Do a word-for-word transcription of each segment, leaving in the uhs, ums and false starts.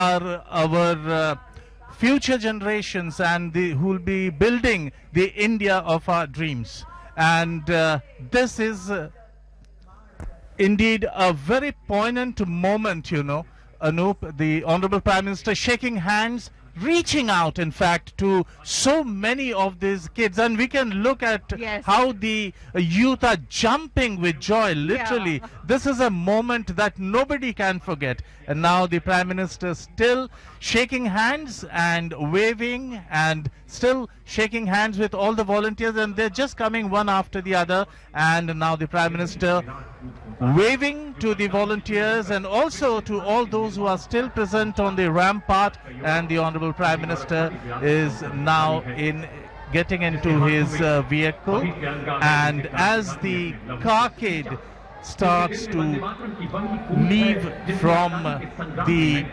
are our uh, future generations and the, who will be building the India of our dreams. And uh, this is uh, indeed a very poignant moment, you know, Anup, the Honorable Prime Minister shaking hands, reaching out, in fact, to so many of these kids. And we can look at Yes. how the youth are jumping with joy, literally. Yeah. This is a moment that nobody can forget. And now the Prime Minister still shaking hands and waving and still shaking hands with all the volunteers, and they're just coming one after the other. And now the Prime Minister waving to the volunteers and also to all those who are still present on the rampart, and the Honorable Prime Minister is now in getting into his uh, vehicle, and as the carcade starts to leave from the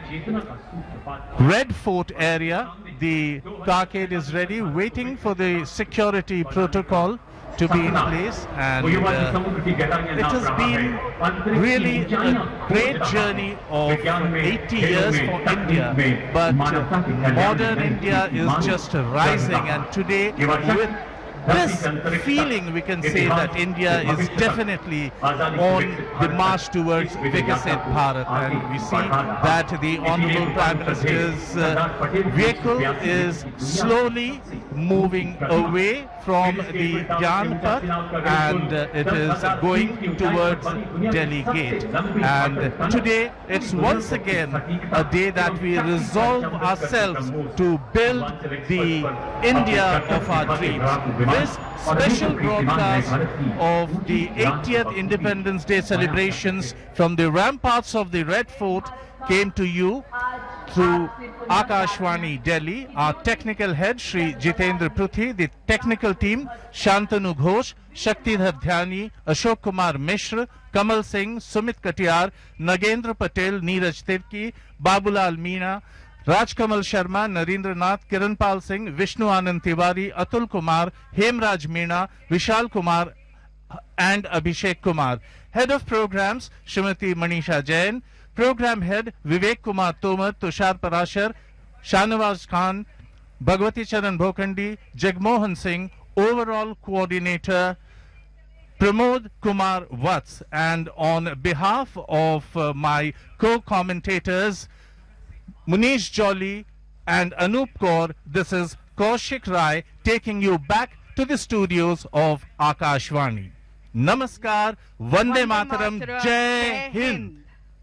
Red Fort area, the carcade is ready, waiting for the security protocol to be in place. And uh, it has been really a great journey of eighty years for India, but uh, modern India is just rising, and today with this feeling we can say that India is definitely on the march towards Vikasit Bharat, and we see that the Honorable Prime Minister's uh, vehicle is slowly moving away from the Gyan Path, and uh, it is going towards Delhi Gate. And today it's once again a day that we resolve ourselves to build the India of our dreams. This special broadcast of the eightieth Independence Day celebrations from the ramparts of the Red Fort came to you through Akashvani Delhi. Our technical head Shri Jitendra Pruthi, the technical team Shantanu Ghosh, Shaktidhar Dhyani, Ashok Kumar Mishra, Kamal Singh, Sumit Katiyar, Nagendra Patel, Neeraj Tirki, Babulal Meena, Rajkamal Sharma, Narendra Nath, Kiranpal Singh, Vishnu Anand Tiwari, Atul Kumar, Hemraj Meena, Vishal Kumar and Abhishek Kumar. Head of programs Shrimati Manisha Jain, Program Head Vivek Kumar Tomar, Tushar Parashar, Shanawaz Khan, Bhagwati Charan Bhokhandi, Jagmohan Singh, Overall Coordinator Pramod Kumar Vats. And on behalf of uh, my co-commentators Munish Jolly and Anup Kaur, this is Kaushik Rai taking you back to the studios of Akashvani. Namaskar, Vande Mataram, Jai Hind.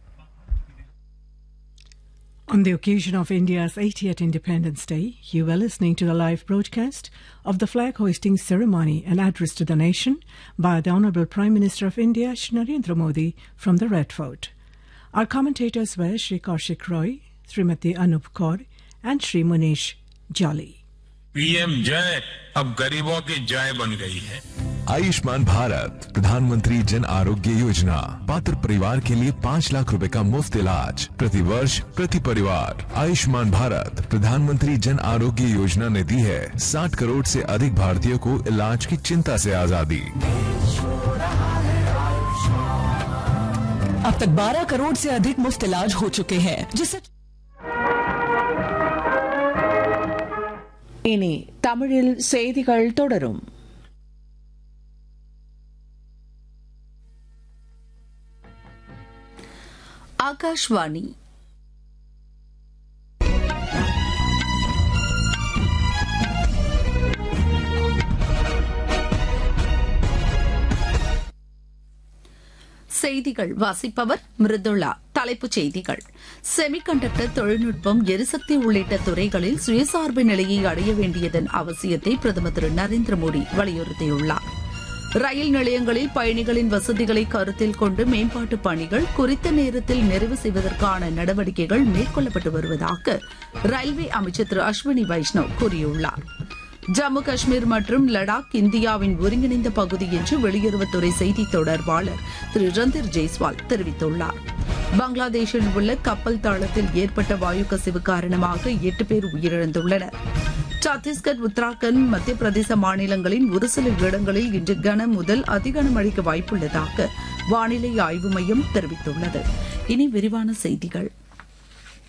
On the occasion of India's eightieth Independence Day, you were listening to the live broadcast of the flag hoisting ceremony and address to the nation by the Honourable Prime Minister of India, Shri Narendra Modi, from the Red Fort. Our commentators were Shri Kaushik Roy, Srimati Anup Kaur and Shri Munish Jolly. PM जय अब गरीबों की जय बन गई है। आयुष्मान भारत प्रधानमंत्री जन आरोग्य योजना, पात्र परिवार के लिए पाँच लाख रुपए का मुफ्त इलाज प्रति वर्ष प्रति परिवार। आयुष्मान भारत प्रधानमंत्री जन आरोग्य योजना ने दी है साठ करोड़ से अधिक भारतीयों को इलाज की चिंता से आजादी। अब तक बारह करोड़ से अधिक मुफ्त इलाज हो चुके हैं, जिससे இனி தமிழில் செய்திகள் தொடரும். ஆகாஷ்வாணி. செய்திகள் வாசிப்பவர் மிருதுளா. தலைப்புச் செய்திகள். செமிகண்டக்டர் தொழில்நுட்பம், எரிசக்தி உள்ளிட்ட துறைகளில் சுயசார்பு நிலையை அடைய வேண்டியதன் அவசியத்தை பிரதமர் திரு நரேந்திர மோடி வலியுறுத்தியுள்ளார். ரயில் நிலையங்களில் பயணிகளின் வசதிகளை கருத்தில் கொண்டு மேம்பாட்டு பணிகள் குறித்த நேரத்தில் நிறைவு செய்வதற்கான நடவடிக்கைகள் மேற்கொள்ளப்பட்டு வருவதாக ரயில்வே அமைச்சர் திரு அஸ்வினி வைஷ்ணவ் கூறியுள்ளார். ஜம்மு காஷ்மீர் மற்றும் லடாக் இந்தியாவின் ஒருங்கிணைந்த பகுதி என்று வெளியுறவுத்துறை செய்தி தொடர்பாளர் திரு ரந்தீர் ஜெய்ஸ்வால் தெரிவித்துள்ளார். பங்களாதேஷில் உள்ள கப்பல் தளத்தில் ஏற்பட்ட வாயு கசிவு காரணமாக எட்டு பேர் உயிரிழந்துள்ளனர். சத்தீஸ்கர், உத்தராகண்ட், மத்திய பிரதேச மாநிலங்களின் ஒரு சில இடங்களில் இன்று கன முதல் அதிகனமழைக்கு வாய்ப்புள்ளதாக வானிலை ஆய்வு மையம் தெரிவித்துள்ளது. இனி விரிவான செய்திகள்.